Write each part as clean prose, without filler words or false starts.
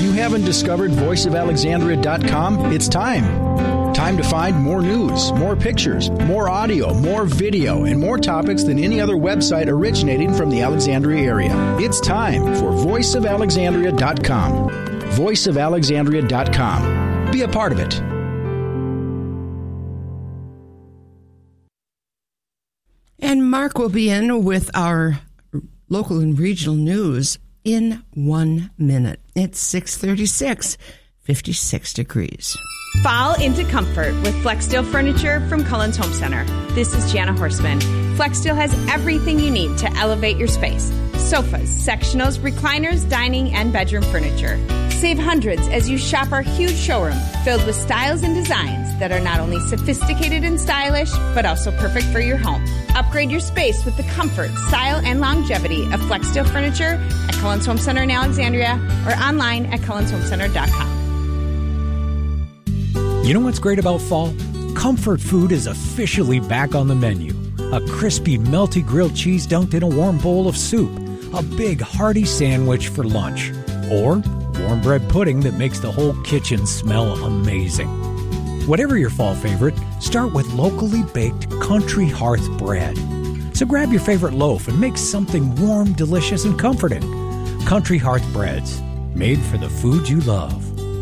you haven't discovered voiceofalexandria.com, it's time. Time to find more news, more pictures, more audio, more video, and more topics than any other website originating from the Alexandria area. It's time for voiceofalexandria.com. voiceofalexandria.com. Be a part of it. And Mark will be in with our local and regional news in 1 minute. It's 6:36, 56 degrees. Fall into comfort with Flexsteel furniture from Cullen's Home Center. This is Jana Horstman. Flexsteel has everything you need to elevate your space. Sofas, sectionals, recliners, dining, and bedroom furniture. Save hundreds as you shop our huge showroom filled with styles and designs that are not only sophisticated and stylish, but also perfect for your home. Upgrade your space with the comfort, style, and longevity of Flexsteel furniture at Cullen's Home Center in Alexandria or online at cullenshomecenter.com. You know what's great about fall? Comfort food is officially back on the menu. A crispy, melty grilled cheese dunked in a warm bowl of soup. A big, hearty sandwich for lunch. Or warm bread pudding that makes the whole kitchen smell amazing. Whatever your fall favorite, start with locally baked Country Hearth bread. So grab your favorite loaf and make something warm, delicious, and comforting. Country Hearth breads, made for the food you love.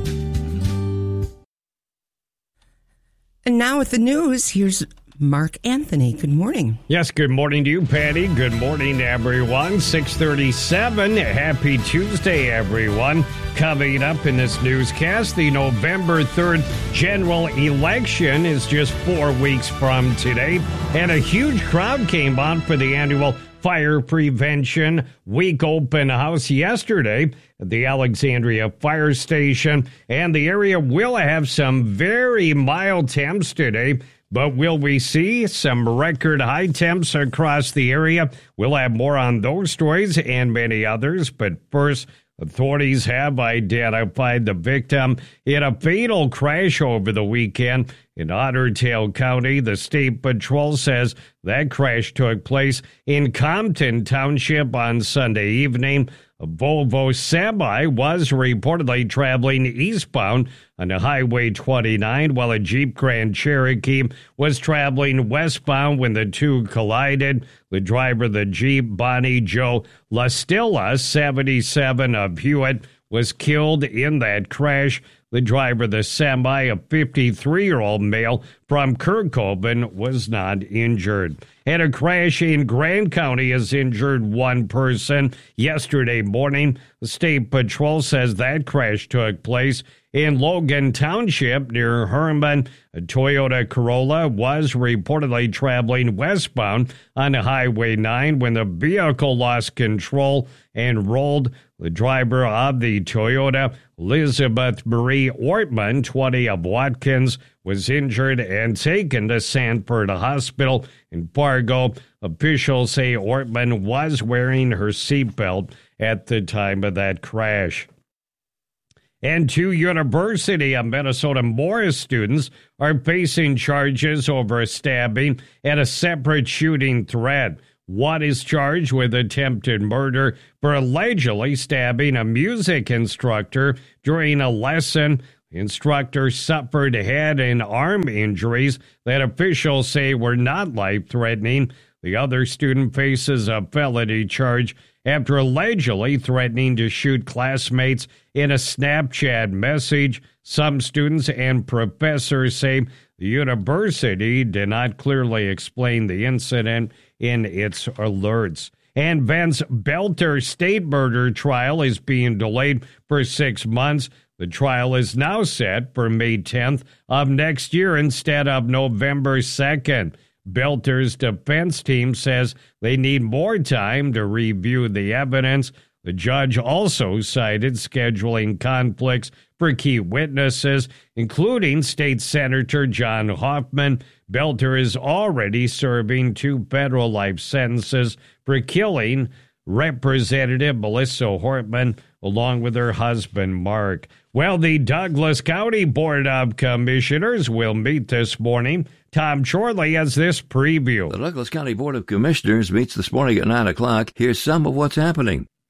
And now with the news, here's Mark Anthony. Good morning. Yes, good morning to you, Patty. Good morning, everyone. 6:37. Happy Tuesday, everyone. Coming up in this newscast, the November 3rd general election is just 4 weeks from today, and a huge crowd came out for the annual Fire Prevention Week open house yesterday at the Alexandria Fire Station, and the area will have some very mild temps today. But will we see some record high temps across the area? We'll have more on those stories and many others. But first, authorities have identified the victim in a fatal crash over the weekend in Otter Tail County. The State Patrol says that crash took place in Compton Township on Sunday evening. A Volvo semi was reportedly traveling eastbound on Highway 29, while a Jeep Grand Cherokee was traveling westbound when the two collided. The driver of the Jeep, Bonnie Joe Lastilla, 77 of Hewitt, was killed in that crash. The driver of the semi, a 53-year-old male from Kirkhoven, was not injured. And a crash in Grand County has injured one person yesterday morning. The State Patrol says that crash took place in Logan Township near Herman. A Toyota Corolla was reportedly traveling westbound on Highway 9 when the vehicle lost control and rolled. The driver of the Toyota, Elizabeth Marie Ortman, 20 of Watkins, was injured and taken to Sanford Hospital in Fargo. Officials say Ortman was wearing her seatbelt at the time of that crash. And two University of Minnesota Morris students are facing charges over a stabbing and a separate shooting threat. One is charged with attempted murder for allegedly stabbing a music instructor during a lesson. The instructor suffered head and arm injuries that officials say were not life-threatening. The other student faces a felony charge after allegedly threatening to shoot classmates in a Snapchat message. Some students and professors say the university did not clearly explain the incident in its alerts. And Vince Belter state murder trial is being delayed for 6 months. The trial is now set for May 10th of next year instead of November 2nd. Belter's defense team says they need more time to review the evidence. The judge also cited scheduling conflicts for key witnesses, including State Senator John Hoffman. Belter is already serving 2 federal life sentences for killing Representative Melissa Hortman, along with her husband, Mark. Well, the Douglas County Board of Commissioners will meet this morning. Tom Chorley has this preview. The Douglas County Board of Commissioners meets this morning at 9 o'clock. Here's some of what's happening.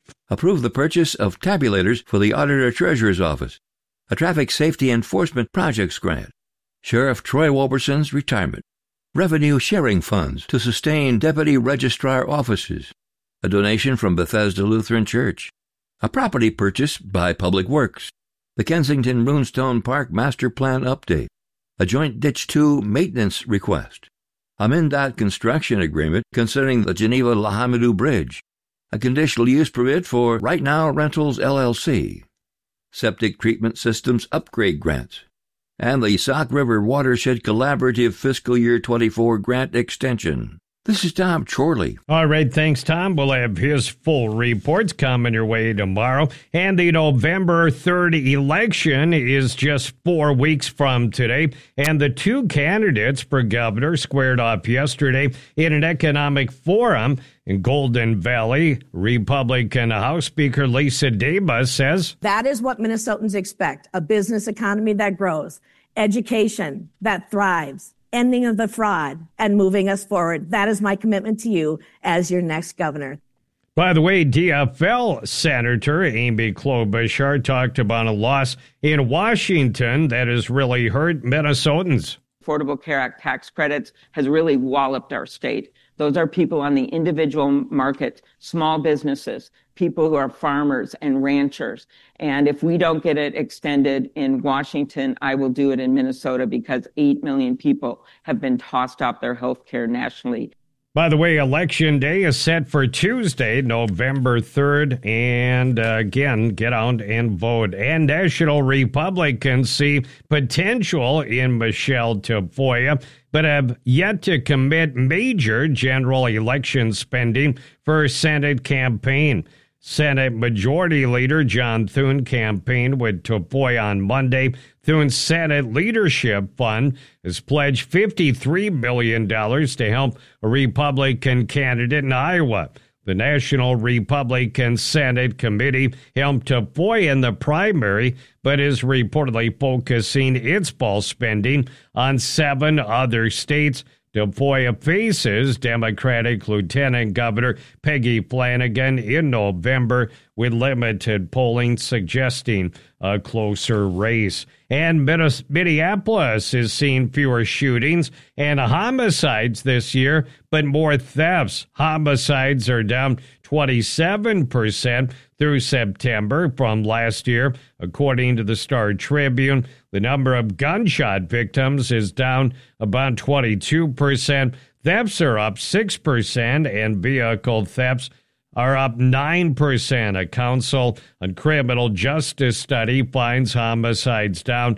Approve the purchase of tabulators for the Auditor Treasurer's Office. A Traffic Safety Enforcement Projects grant. Sheriff Troy Wolberson's retirement. Revenue sharing funds to sustain Deputy Registrar offices. A donation from Bethesda Lutheran Church. A property purchase by Public Works. The Kensington Runestone Park Master Plan update. A Joint Ditch 2 maintenance request. A MnDOT construction agreement concerning the Geneva-La Hamidou Bridge. A conditional use permit for Right Now Rentals LLC. Septic treatment systems upgrade grants. And the Sauk River Watershed Collaborative Fiscal Year 24 grant extension. This is Tom Chorley. All right, thanks, Tom. We'll have his full reports coming your way tomorrow. And the November 3rd election is just 4 weeks from today. And the two candidates for governor squared off yesterday in an economic forum in Golden Valley. Republican House Speaker Lisa Deba says, that is what Minnesotans expect, a business economy that grows, education that thrives, ending of the fraud, and moving us forward. That is my commitment to you as your next governor. By the way, DFL Senator Amy Klobuchar talked about a loss in Washington that has really hurt Minnesotans. Affordable Care Act tax credits has really walloped our state. Those are people on the individual market, small businesses, people who are farmers and ranchers. And if we don't get it extended in Washington, I will do it in Minnesota because 8 million people have been tossed off their health care nationally. By the way, Election Day is set for Tuesday, November 3rd. And again, get out and vote. And National Republicans see potential in Michelle Tafoya, but have yet to commit major general election spending for Senate campaign. Senate Majority Leader John Thune campaigned with Tafoya on Monday. Thune's Senate Leadership Fund has pledged $53 billion to help a Republican candidate in Iowa. The National Republican Senate Committee helped Tafoya in the primary, but is reportedly focusing its ball spending on 7 other states. Tafoya faces Democratic Lieutenant Governor Peggy Flanagan in November, with limited polling suggesting a closer race. And Minneapolis is seeing fewer shootings and homicides this year, but more thefts. Homicides are down 27% through September from last year, according to the Star Tribune. The number of gunshot victims is down about 22%. Thefts are up 6%, and vehicle thefts are up 9%. A Council on Criminal Justice study finds homicides down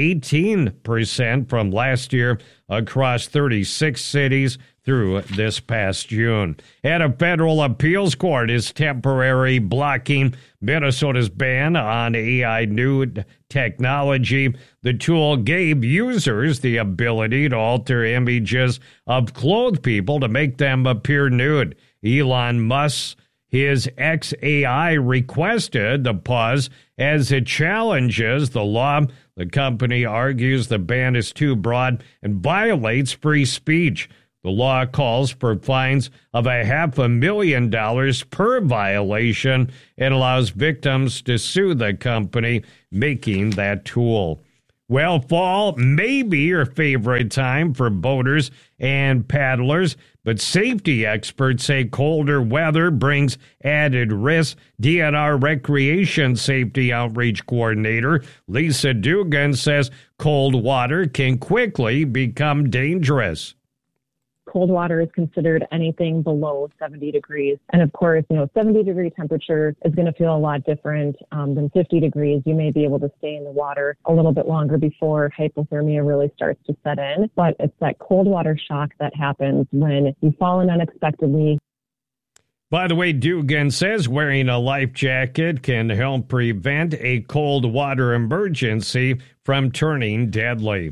18% from last year across 36 cities through this past June. And a federal appeals court is temporarily blocking Minnesota's ban on AI nude technology. The tool gave users the ability to alter images of clothed people to make them appear nude. Elon Musk, his XAI, requested the pause as it challenges the law. The company argues the ban is too broad and violates free speech. The law calls for fines of $500,000 per violation and allows victims to sue the company making that tool. Well, fall may be your favorite time for boaters and paddlers, but safety experts say colder weather brings added risk. DNR Recreation Safety Outreach Coordinator Lisa Dugan says cold water can quickly become dangerous. Cold water is considered anything below 70 degrees. And of course, 70-degree temperature is going to feel a lot different than 50 degrees. You may be able to stay in the water a little bit longer before hypothermia really starts to set in. But it's that cold water shock that happens when you fall in unexpectedly. By the way, Dugan says wearing a life jacket can help prevent a cold water emergency from turning deadly.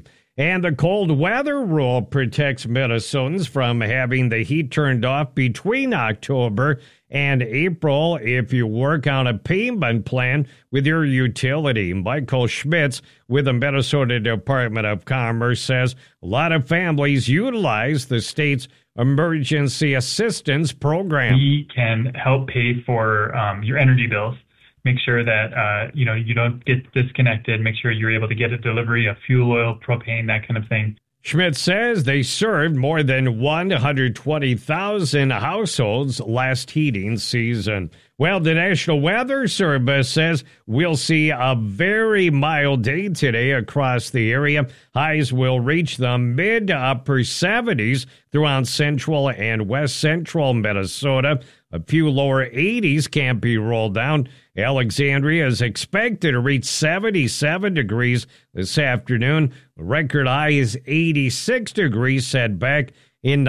And the cold weather rule protects Minnesotans from having the heat turned off between October and April if you work on a payment plan with your utility. Michael Schmitz with the Minnesota Department of Commerce says a lot of families utilize the state's emergency assistance program. We can help pay for your energy bills. Make sure that you don't get disconnected. Make sure you're able to get a delivery of fuel oil, propane, that kind of thing. Schmidt says they served more than 120,000 households last heating season. Well, the National Weather Service says we'll see a very mild day today across the area. Highs will reach the mid to upper 70s throughout central and west central Minnesota. A few lower 80s can't be rolled down. Alexandria is expected to reach 77 degrees this afternoon. The record high is 86 degrees set back in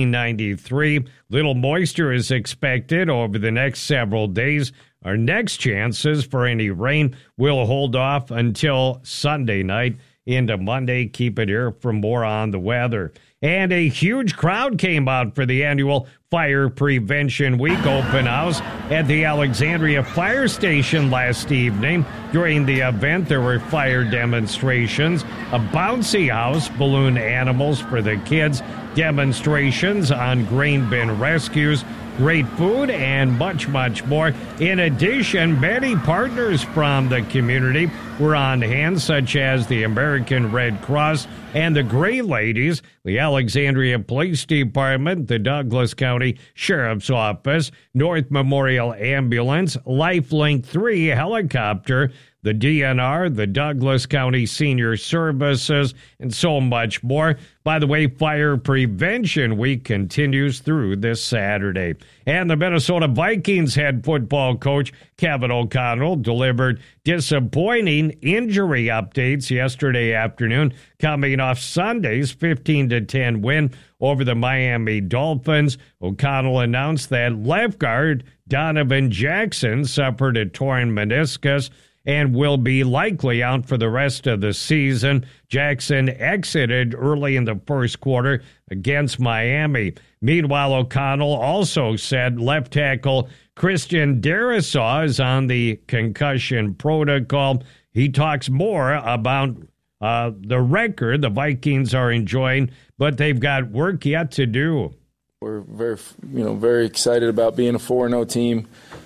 1993. Little moisture is expected over the next several days. Our next chances for any rain will hold off until Sunday night into Monday. Keep it here for more on the weather. And a huge crowd came out for the annual Fire Prevention Week open house at the Alexandria Fire Station last evening. During the event, there were fire demonstrations, a bouncy house, balloon animals for the kids, demonstrations on grain bin rescues, great food, and much, much more. In addition, many partners from the community were on hand, such as the American Red Cross and the Gray Ladies, the Alexandria Police Department, the Douglas County Sheriff's Office, North Memorial Ambulance, Lifelink 3 helicopter, the DNR, the Douglas County Senior Services, and so much more. By the way, Fire Prevention Week continues through this Saturday. And the Minnesota Vikings head football coach Kevin O'Connell delivered disappointing injury updates yesterday afternoon, coming off Sunday's 15-10 win over the Miami Dolphins. O'Connell announced that left guard Donovan Jackson suffered a torn meniscus and will be likely out for the rest of the season. Jackson exited early in the first quarter against Miami. Meanwhile, O'Connell also said left tackle Christian Darrisaw is on the concussion protocol. He talks more about the record the Vikings are enjoying, but they've got work yet to do. We're very excited about being a 4-0 team.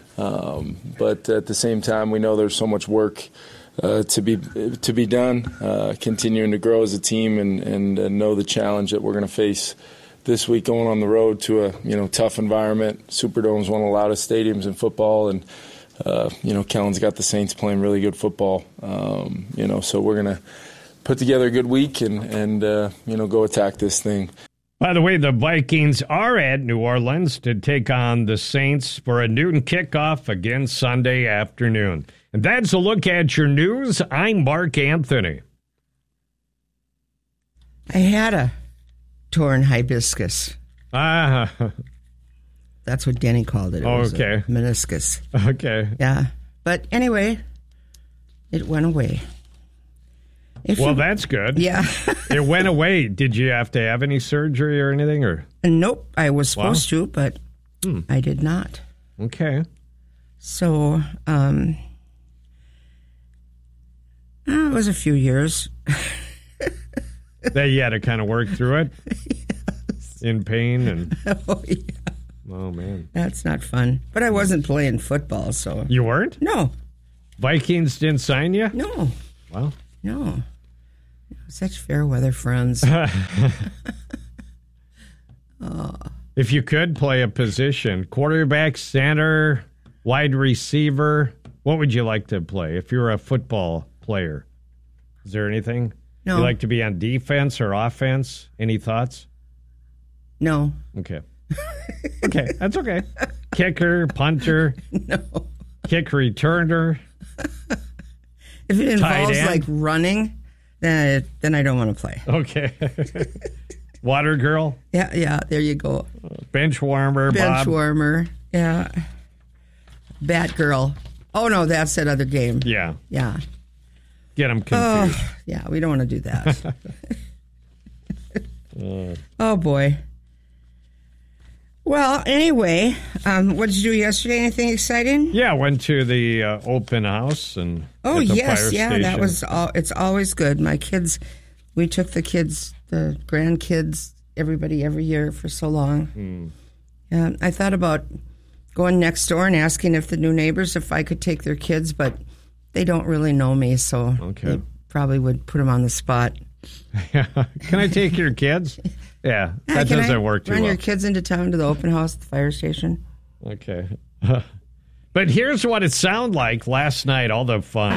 But at the same time, we know there's so much work to be done, continuing to grow as a team and know the challenge that we're going to face this week going on the road to a tough environment. Superdome's one of the loudest stadiums in football, and Kellen's got the Saints playing really good football. So we're going to put together a good week and go attack this thing. By the way, the Vikings are at New Orleans to take on the Saints for a noon kickoff again Sunday afternoon. And that's a look at your news. I'm Mark Anthony. I had a torn hibiscus. That's what Denny called it. It was a meniscus. Okay. Yeah. But anyway, it went away. That's good. Yeah. It went away. Did you have to have any surgery or anything? Or nope. I was supposed to, but I did not. Okay. So, it was a few years. That you had to kind of work through it? Yes. In pain? And oh, yeah. Oh, man. That's not fun. But I wasn't playing football, so. You weren't? No. Vikings didn't sign you? No. Well. No. Such fair weather friends. If you could play a position, quarterback, center, wide receiver, what would you like to play if you're a football player? Is there anything? No. You like to be on defense or offense? Any thoughts? No. Okay. Okay, that's okay. Kicker, punter, no. Kick returner. If it involves like running, then I don't want to play. Okay. Water girl? Yeah, there you go. Bench warmer, Bench Bob. warmer, yeah. Bat girl. Oh, no, that's that other game. Yeah. Yeah. Get them confused. Yeah, we don't want to do that. Oh, boy. Well, anyway, what did you do yesterday? Anything exciting? Yeah, I went to the open house and oh at the yes, fire yeah, station. that was all. It's always good. My kids, we took the kids, the grandkids, everybody every year for so long. Yeah, I thought about going next door and asking if the new neighbors if I could take their kids, but they don't really know me, so they probably would put them on the spot. Can I take your kids? Yeah, that doesn't work too well. Run your kids into town to the open house at the fire station. Okay. But here's what it sounded like last night, all the fun.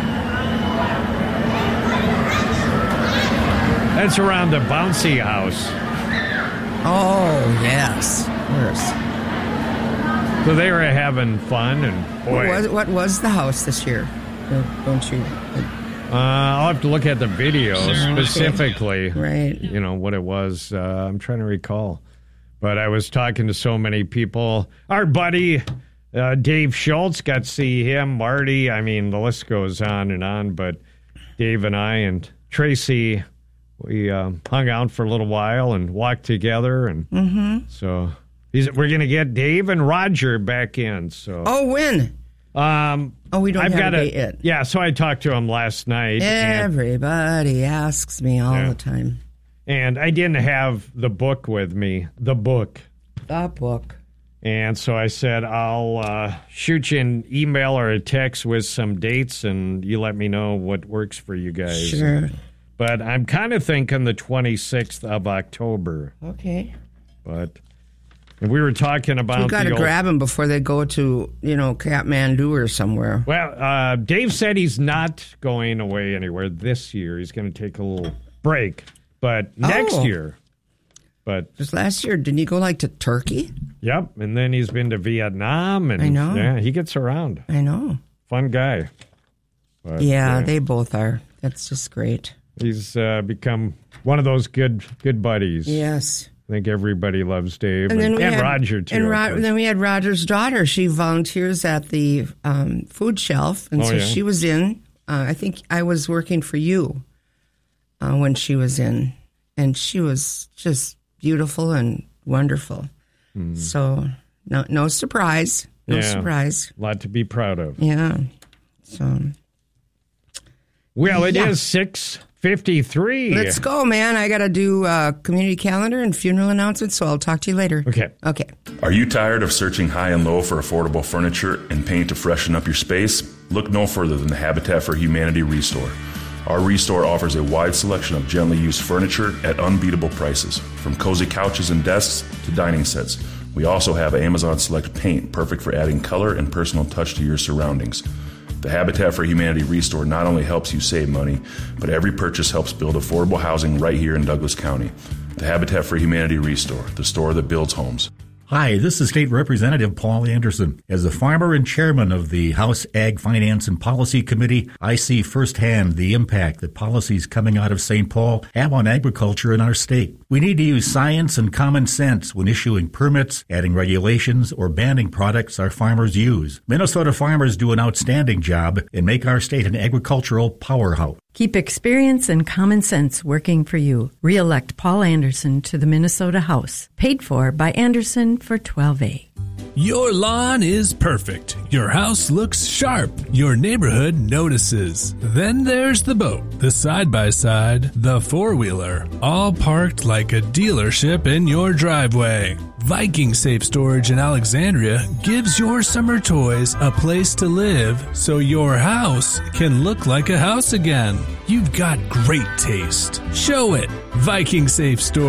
That's around the bouncy house. Oh, yes. Of course. So they were having fun, and boy. What was the house this year? Don't you... I'll have to look at the video specifically. Right. You know, what it was. I'm trying to recall. But I was talking to so many people. Our buddy, Dave Schultz, got to see him. Marty, I mean, the list goes on. But Dave and I and Tracy, we hung out for a little while and walked together. And so we're going to get Dave and Roger back in. So. Oh, when? We don't have a date yet. Yeah, so I talked to him last night. Everybody asks me all the time. And I didn't have the book with me. The book. And so I said, I'll shoot you an email or a text with some dates, and you let me know what works for you guys. Sure. But I'm kind of thinking the 26th of October. Okay. But... And we were talking about... We've got to grab them before they go to, Kathmandu or somewhere. Well, Dave said he's not going away anywhere this year. He's going to take a little break. But next year... But just last year, didn't he go, to Turkey? Yep, and then he's been to Vietnam. And, I know. Yeah, he gets around. I know. Fun guy. But, they both are. That's just great. He's become one of those good buddies. Yes. I think everybody loves Dave, and Roger, too. And then we had Roger's daughter. She volunteers at the food shelf, and she was in. I think I was working for you when she was in, and she was just beautiful and wonderful. So no surprise. No surprise. A lot to be proud of. Yeah. So. Well, it is 6:53. Let's go, man. I got to do community calendar and funeral announcements, so I'll talk to you later. Okay. Are you tired of searching high and low for affordable furniture and paint to freshen up your space? Look no further than the Habitat for Humanity Restore. Our Restore offers a wide selection of gently used furniture at unbeatable prices, from cozy couches and desks to dining sets. We also have Amazon Select paint, perfect for adding color and personal touch to your surroundings. The Habitat for Humanity Restore not only helps you save money, but every purchase helps build affordable housing right here in Douglas County. The Habitat for Humanity Restore, the store that builds homes. Hi, this is State Representative Paul Anderson. As a farmer and chairman of the House Ag Finance and Policy Committee, I see firsthand the impact that policies coming out of St. Paul have on agriculture in our state. We need to use science and common sense when issuing permits, adding regulations, or banning products our farmers use. Minnesota farmers do an outstanding job and make our state an agricultural powerhouse. Keep experience and common sense working for you. Re-elect Paul Anderson to the Minnesota House. Paid for by Anderson for 12A. Your lawn is perfect. Your house looks sharp. Your neighborhood notices. Then there's the boat, the side-by-side, the four-wheeler, all parked like a dealership in your driveway. Viking Safe Storage in Alexandria gives your summer toys a place to live so your house can look like a house again. You've got great taste. Show it. Viking Safe Storage.